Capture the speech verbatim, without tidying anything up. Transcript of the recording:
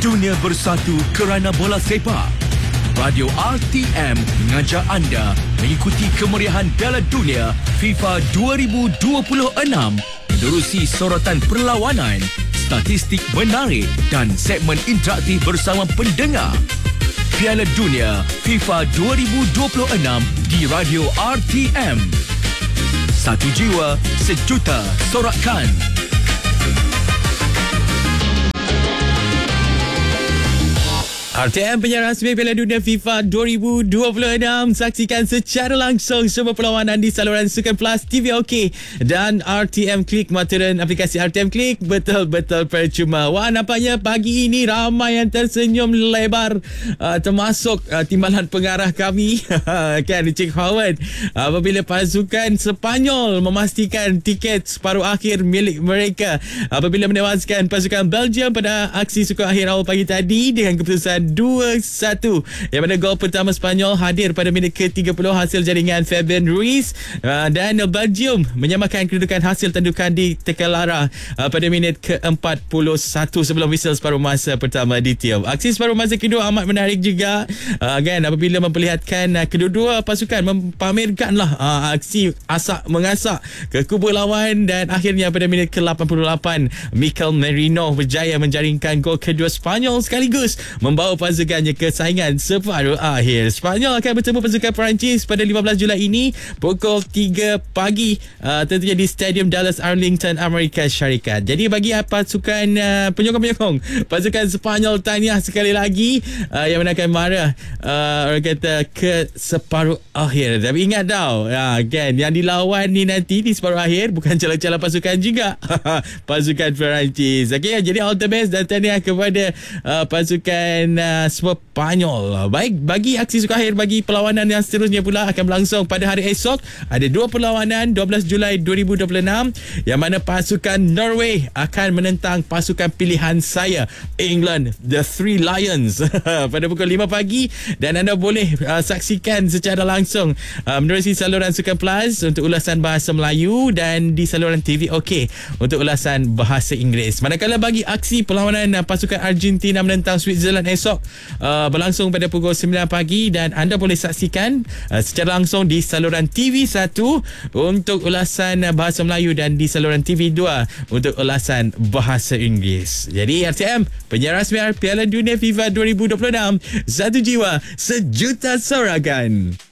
Dunia bersatu kerana bola sepak. Radio R T M mengajak anda mengikuti kemeriahan Piala Dunia FIFA dua ribu dua puluh enam, menerusi sorotan perlawanan, statistik menarik dan segmen interaktif bersama pendengar. Piala Dunia FIFA dua ribu dua puluh enam di Radio R T M. Satu jiwa, sejuta sorakan. R T M penyiar rasmi Piala Dunia FIFA dua ribu dua puluh enam. Saksikan secara langsung semua perlawanan di saluran Sukan Plus T V OK dan R T M Klik. Maturan aplikasi R T M Klik betul-betul percuma. Wah, nampaknya pagi ini ramai yang tersenyum lebar, uh, termasuk uh, timbalan pengarah kami kan, Encik Howard, apabila pasukan Sepanyol memastikan tiket separuh akhir milik mereka apabila menewaskan pasukan Belgium pada aksi sukan akhir awal pagi tadi dengan keputusan dua satu, yang mana gol pertama Sepanyol hadir pada minit ke tiga puluh hasil jaringan Fabian Ruiz, uh, dan Belgium menyamakan kedudukan hasil tandukan di Tekalara uh, pada minit ke empat puluh satu sebelum whistle separuh masa pertama ditiup. Aksi separuh masa kedua amat menarik juga, uh, kan, apabila memperlihatkan uh, kedua-dua pasukan mempamerkanlah uh, aksi asak mengasak ke kubu lawan, dan akhirnya pada minit ke lapan puluh lapan Mikel Merino berjaya menjaringkan gol kedua Sepanyol sekaligus membawa pasukannya ke saingan separuh akhir. Sepanyol akan bertemu pasukan Perancis pada lima belas Julai ini pukul tiga pagi, uh, tentunya di Stadium Dallas Arlington, Amerika Syarikat. Jadi bagi pasukan uh, penyokong-penyokong pasukan Sepanyol, tahniah sekali lagi, uh, yang mana akan marah uh, orang kata ke separuh akhir. Tapi ingat tau, uh, kan, yang dilawan ni nanti di separuh akhir bukan calon-calon pasukan juga pasukan Perancis. Okay, jadi all the best dan tahniah kepada uh, pasukan uh, Sepanyol. Baik, bagi aksi sukan akhir bagi perlawanan yang seterusnya pula akan berlangsung pada hari esok. Ada dua perlawanan dua belas Julai dua ribu dua puluh enam, yang mana pasukan Norway akan menentang pasukan pilihan saya, England, The Three Lions pada pukul lima pagi, dan anda boleh uh, saksikan secara langsung uh, menerusi saluran Sukan Plus untuk ulasan bahasa Melayu dan di saluran T V OK untuk ulasan bahasa Inggeris. Manakala bagi aksi perlawanan uh, pasukan Argentina menentang Switzerland esok uh, berlangsung pada pukul sembilan pagi, dan anda boleh saksikan uh, secara langsung di saluran T V satu untuk ulasan uh, bahasa Melayu dan di saluran T V dua untuk ulasan bahasa Inggeris. Jadi R T M, penyiar rasmi Piala Dunia FIFA dua ribu dua puluh enam, satu jiwa, sejuta sorakan.